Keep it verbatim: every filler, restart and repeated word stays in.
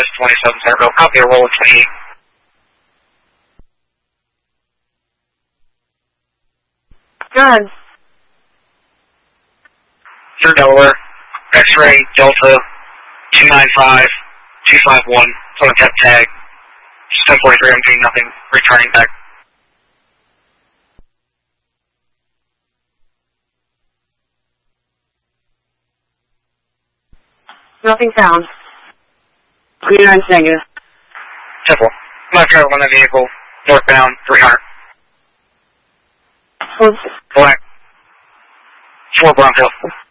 S twenty-seven Servo. Copy a roll of twenty-eight. Good. Through Delaware. X-ray Delta two nine five two five one. Phone tap tag. ten forty-three, I'm doing nothing. Returning back. Nothing found. twenty-nine negative. Temple. Left driver on the vehicle. Northbound three hundred. Four, Black. Four Bronco.